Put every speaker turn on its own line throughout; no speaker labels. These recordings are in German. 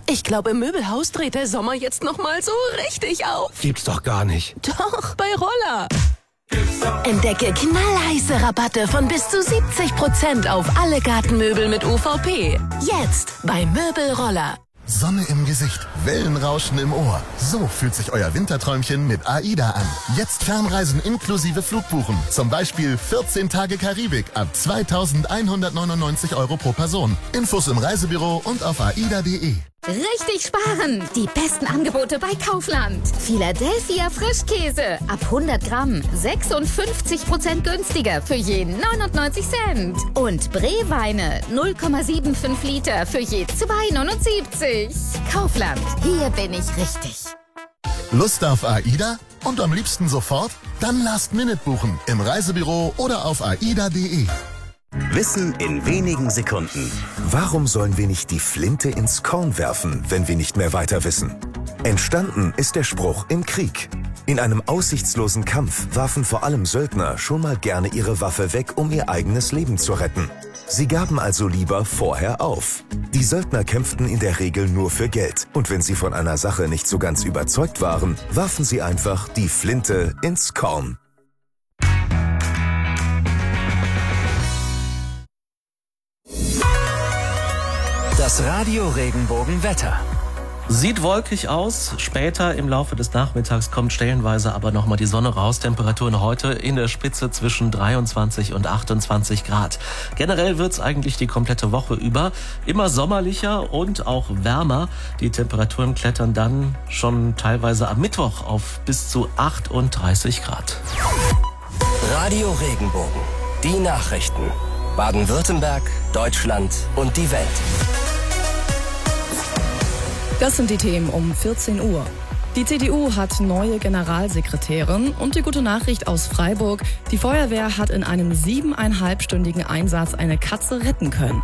Ich glaube, im Möbelhaus dreht der Sommer jetzt noch mal so richtig auf.
Gibt's doch gar nicht.
Doch, bei Roller.
Entdecke knallheiße Rabatte von bis zu 70% auf alle Gartenmöbel mit UVP. Jetzt bei Möbelroller.
Sonne im Gesicht, Wellenrauschen im Ohr. So fühlt sich euer Winterträumchen mit AIDA an. Jetzt Fernreisen inklusive Flugbuchen. Zum Beispiel 14 Tage Karibik ab 2.199 € pro Person. Infos im Reisebüro und auf aida.de.
Richtig sparen! Die besten Angebote bei Kaufland. Philadelphia Frischkäse. Ab 100 Gramm 56% günstiger für je 99 Cent. Und Breweine 0,75 Liter für je 2,79. Kaufland. Hier bin ich richtig.
Lust auf AIDA? Und am liebsten sofort? Dann Last Minute buchen. Im Reisebüro oder auf aida.de.
Wissen in wenigen Sekunden. Warum sollen wir nicht die Flinte ins Korn werfen, wenn wir nicht mehr weiter wissen? Entstanden ist der Spruch im Krieg. In einem aussichtslosen Kampf warfen vor allem Söldner schon mal gerne ihre Waffe weg, um ihr eigenes Leben zu retten. Sie gaben also lieber vorher auf. Die Söldner kämpften in der Regel nur für Geld. Und wenn sie von einer Sache nicht so ganz überzeugt waren, warfen sie einfach die Flinte ins Korn.
Das Radio Regenbogen Wetter.
Sieht wolkig aus. Später im Laufe des Nachmittags kommt stellenweise aber nochmal die Sonne raus. Temperaturen heute in der Spitze zwischen 23 und 28 Grad. Generell wird's eigentlich die komplette Woche über immer sommerlicher und auch wärmer. Die Temperaturen klettern dann schon teilweise am Mittwoch auf bis zu 38 Grad.
Radio Regenbogen. Die Nachrichten. Baden-Württemberg, Deutschland und die Welt.
Das sind die Themen um 14 Uhr. Die CDU hat neue Generalsekretärin und die gute Nachricht aus Freiburg. Die Feuerwehr hat in einem 7,5-stündigen Einsatz eine Katze retten können.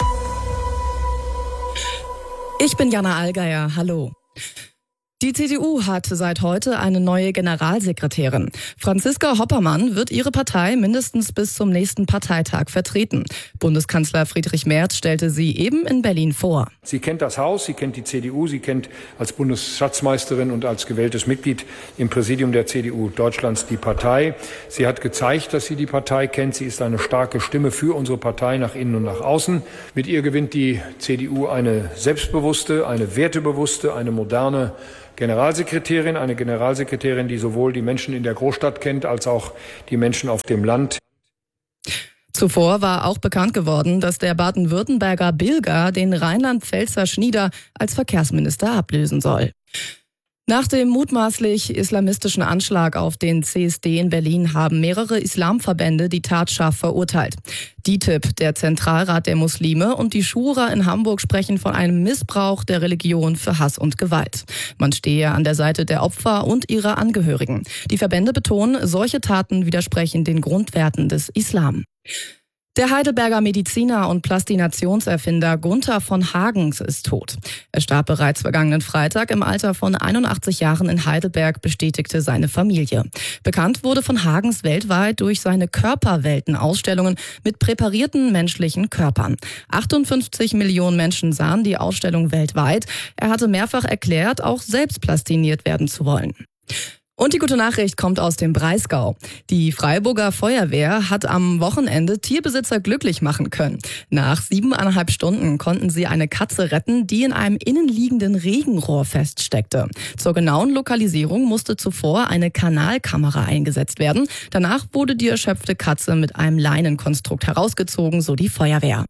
Ich bin Jana Allgeier. Hallo. Die CDU hat seit heute eine neue Generalsekretärin. Franziska Hoppermann wird ihre Partei mindestens bis zum nächsten Parteitag vertreten. Bundeskanzler Friedrich Merz stellte sie eben in Berlin vor.
Sie kennt das Haus, sie kennt die CDU, sie kennt als Bundesschatzmeisterin und als gewähltes Mitglied im Präsidium der CDU Deutschlands die Partei. Sie hat gezeigt, dass sie die Partei kennt. Sie ist eine starke Stimme für unsere Partei nach innen und nach außen. Mit ihr gewinnt die CDU eine selbstbewusste, eine wertebewusste, eine moderne Generalsekretärin, eine Generalsekretärin, die sowohl die Menschen in der Großstadt kennt, als auch die Menschen auf dem Land.
Zuvor war auch bekannt geworden, dass der Baden-Württemberger Bilger den Rheinland-Pfälzer Schnieder als Verkehrsminister ablösen soll. Nach dem mutmaßlich islamistischen Anschlag auf den CSD in Berlin haben mehrere Islamverbände die Tat scharf verurteilt. DİTİB, der Zentralrat der Muslime, und die Schura in Hamburg sprechen von einem Missbrauch der Religion für Hass und Gewalt. Man stehe an der Seite der Opfer und ihrer Angehörigen. Die Verbände betonen, solche Taten widersprechen den Grundwerten des Islam. Der Heidelberger Mediziner und Plastinationserfinder Gunther von Hagens ist tot. Er starb bereits vergangenen Freitag im Alter von 81 Jahren in Heidelberg, bestätigte seine Familie. Bekannt wurde von Hagens weltweit durch seine Körperwelten-Ausstellungen mit präparierten menschlichen Körpern. 58 Millionen Menschen sahen die Ausstellung weltweit. Er hatte mehrfach erklärt, auch selbst plastiniert werden zu wollen. Und die gute Nachricht kommt aus dem Breisgau. Die Freiburger Feuerwehr hat am Wochenende Tierbesitzer glücklich machen können. Nach 7,5 Stunden konnten sie eine Katze retten, die in einem innenliegenden Regenrohr feststeckte. Zur genauen Lokalisierung musste zuvor eine Kanalkamera eingesetzt werden. Danach wurde die erschöpfte Katze mit einem Leinenkonstrukt herausgezogen, so die Feuerwehr.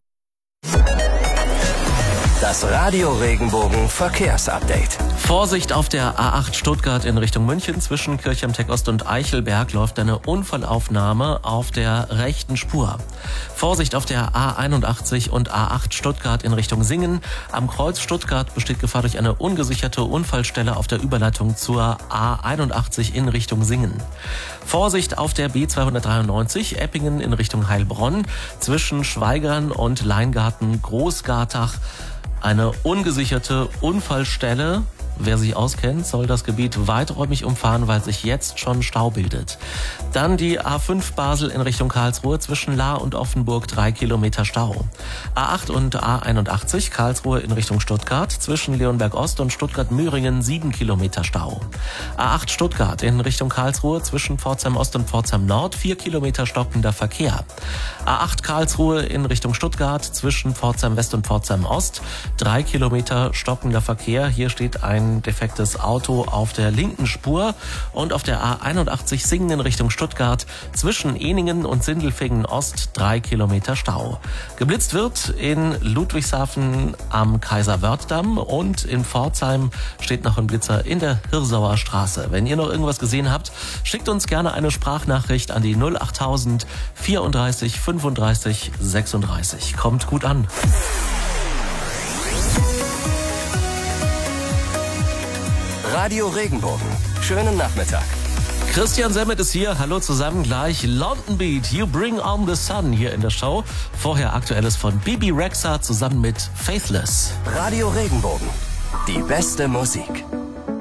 Das Radio Regenbogen Verkehrsupdate.
Vorsicht auf der A8 Stuttgart in Richtung München. Zwischen Kirchheim-Tech Ost und Eichelberg läuft eine Unfallaufnahme auf der rechten Spur. Vorsicht auf der A81 und A8 Stuttgart in Richtung Singen. Am Kreuz Stuttgart besteht Gefahr durch eine ungesicherte Unfallstelle auf der Überleitung zur A81 in Richtung Singen. Vorsicht auf der B293 Eppingen in Richtung Heilbronn. Zwischen Schweigern und Leingarten Großgartach eine ungesicherte Unfallstelle Wer sich auskennt, soll das Gebiet weiträumig umfahren, weil sich jetzt schon Stau bildet. Dann die A5 Basel in Richtung Karlsruhe zwischen Lahr und Offenburg 3 Kilometer Stau. A8 und A81 Karlsruhe in Richtung Stuttgart zwischen Leonberg Ost und Stuttgart-Müringen 7 Kilometer Stau. A8 Stuttgart in Richtung Karlsruhe zwischen Pforzheim Ost und Pforzheim Nord 4 Kilometer stockender Verkehr. A8 Karlsruhe in Richtung Stuttgart zwischen Pforzheim West und Pforzheim Ost 3 Kilometer stockender Verkehr. Hier steht ein defektes Auto auf der linken Spur. Und auf der A81 Singen in Richtung Stuttgart zwischen Ehningen und Sindelfingen Ost 3 Kilometer Stau. Geblitzt wird in Ludwigshafen am Kaiser-Wörth-Damm und in Pforzheim steht noch ein Blitzer in der Hirsauer Straße. Wenn ihr noch irgendwas gesehen habt, schickt uns gerne eine Sprachnachricht an die 08000 34 35 36. Kommt gut an.
Radio Regenbogen. Schönen Nachmittag.
Christian Semmet ist hier. Hallo zusammen. Gleich London Beat, You Bring On The Sun hier in der Show. Vorher Aktuelles von Bibi Rexha zusammen mit Faithless.
Radio Regenbogen. Die beste Musik.